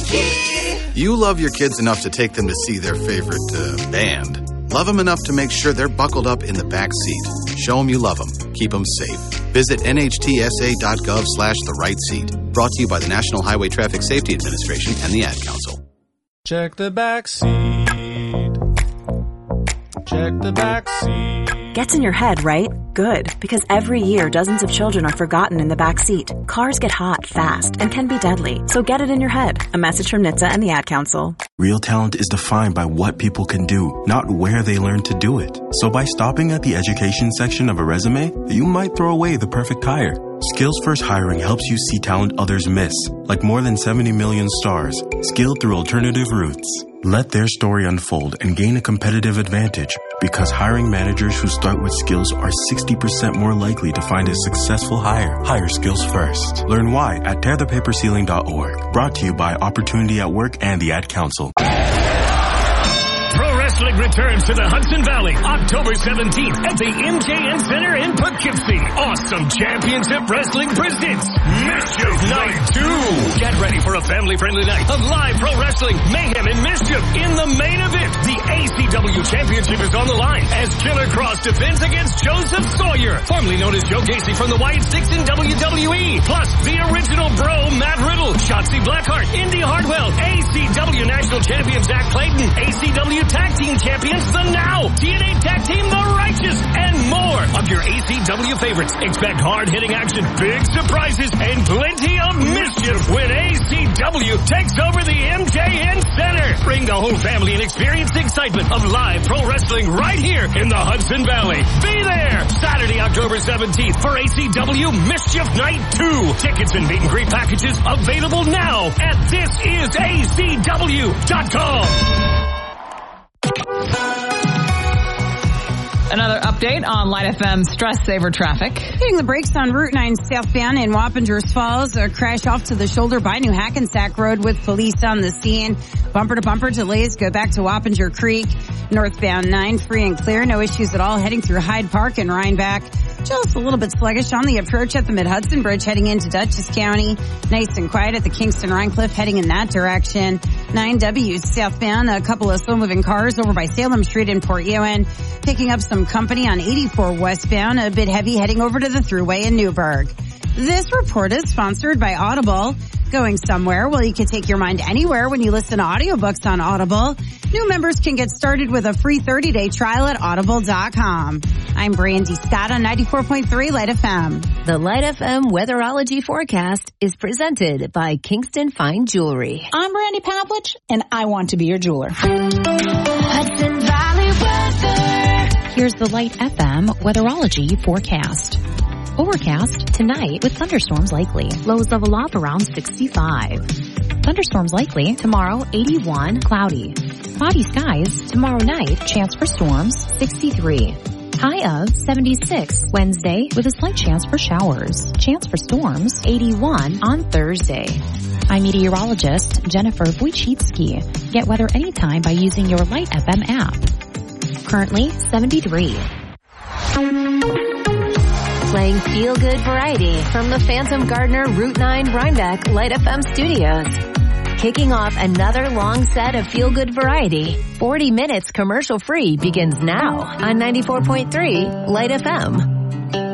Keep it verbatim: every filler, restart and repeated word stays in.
key. You love your kids enough to take them to see their favorite uh, band. Love them enough to make sure they're buckled up in the back seat. Show them you love them. Keep them safe. Visit nhtsa.gov slash the right seat. Brought to you by the National Highway Traffic Safety Administration and the Ad Council. Check the back seat. Check the back seat. Gets in your head, right? Good, because every year dozens of children are forgotten in the back seat. Cars get hot fast and can be deadly, so get it in your head. A message from N H T S A and the Ad Council. Real talent is defined by what people can do, not where they learn to do it. So by stopping at the education section of a resume, you might throw away the perfect hire. Skills First Hiring helps you see talent others miss, like more than seventy million stars, skilled through alternative routes. Let their story unfold and gain a competitive advantage, because hiring managers who start with skills are sixty percent more likely to find a successful hire. Hire skills first. Learn why at tear the paper ceiling dot org. Brought to you by Opportunity at Work and the Ad Council. Pro Wrestling returns to the Hudson Valley October seventeenth at the M J N Center in Poughkeepsie. Awesome Championship Wrestling presents Mischief Night two. Get ready for a family-friendly night of live pro wrestling, mayhem, and mischief. In the main event, the A C W Championship is on the line as Killer Cross defends against Joseph Sawyer, formerly known as Joe Gacy from the Wyatt Six in W W E. Plus, the original bro, Matt Riddle, Shotzi Blackheart, Indy Hartwell, A C W National Champion Zach Clayton, A C W Tag Team Champions, The Now, T N A Tag Team, The Righteous, and more of your A C W favorites. Expect hard-hitting action, big surprises, and plenty of mischief when A C W takes over the M J N Center. Bring the whole family and experience the excitement of live pro wrestling right here in the Hudson Valley. Be there Saturday, October seventeenth for A C W Mischief Night two. Tickets and meet and greet packages available now at this is A C W dot com. Another update on Light F M Stress Saver traffic. Hitting the brakes on Route nine southbound in Wappingers Falls. A crash off to the shoulder by New Hackensack Road with police on the scene. Bumper to bumper delays go back to Wappinger Creek. Northbound nine free and clear. No issues at all heading through Hyde Park and Rhinebeck. Just a little bit sluggish on the approach at the Mid-Hudson Bridge heading into Dutchess County. Nice and quiet at the Kingston Rhine Cliff heading in that direction. nine W southbound, a couple of slow-moving cars over by Salem Street in Port Ewan. Picking up some company on eighty-four westbound, a bit heavy heading over to the Thruway in Newburgh. This report is sponsored by Audible. Going somewhere? Well, you can take your mind anywhere when you listen to audiobooks on Audible. New members can get started with a free thirty-day trial at audible dot com. I'm Brandy Scott on ninety-four point three Light F M. The Light F M Weatherology Forecast is presented by Kingston Fine Jewelry. I'm Brandy Pavlich, and I want to be your jeweler. Hudson Valley weather. Here's the Light F M Weatherology Forecast. Overcast tonight with thunderstorms likely. Lows level off around sixty-five. Thunderstorms likely tomorrow, eighty-one, cloudy. Cloudy skies tomorrow night, chance for storms, sixty-three. High of seventy-six Wednesday with a slight chance for showers. Chance for storms, eighty-one on Thursday. I'm meteorologist Jennifer Wojcicki. Get weather anytime by using your Light F M app. Currently seventy-three. Playing feel-good variety from the Phantom Gardener Route nine Rhinebeck Light F M studios. Kicking off another long set of feel-good variety. forty minutes commercial-free begins now on ninety-four point three Light F M.